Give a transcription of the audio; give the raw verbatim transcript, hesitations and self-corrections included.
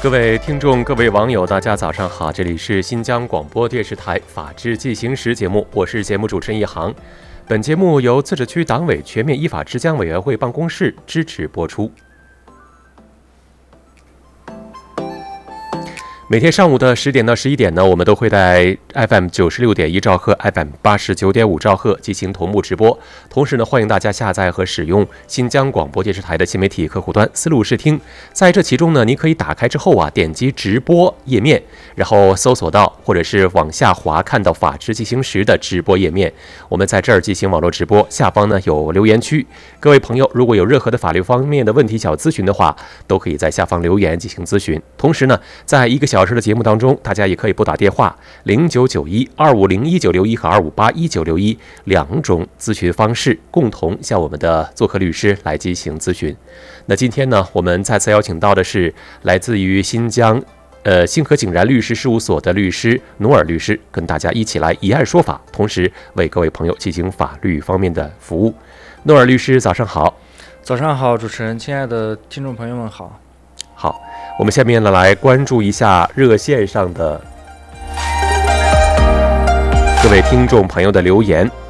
各位听众、各位网友，大家早上好，这里是新疆广播电视台法治进行时节目，我是节目主持人一航。本节目由自治区党委全面依法治疆委员会办公室支持播出。每天上午的十点到十一点呢，我们都会在 F M 九十六点一兆赫、F M 八十九点五兆赫进行同步直播。同时呢，欢迎大家下载和使用新疆广播电视台的新媒体客户端思路视听。在这其中呢，你可以打开之后啊，点击直播页面，然后搜索到或者是往下滑看到法治进行时的直播页面。我们在这儿进行网络直播，下方呢有留言区。各位朋友，如果有任何的法律方面的问题想要咨询的话，都可以在下方留言进行咨询。同时呢，在一个小时的节目当中，大家也可以拨打电话零九九一二五零一九六一和二五八一九六一两种咨询方式，共同向我们的做客律师来进行咨询。那今天呢，我们再次邀请到的是来自于新疆呃星河景然律师事务所的律师努尔律师，跟大家一起来以案说法，同时为各位朋友进行法律方面的服务。努尔律师，早上好。 早上好，主持人，亲爱的听众朋友们好。 好，我们下面呢来关注一下热线上的各位听众朋友的留言。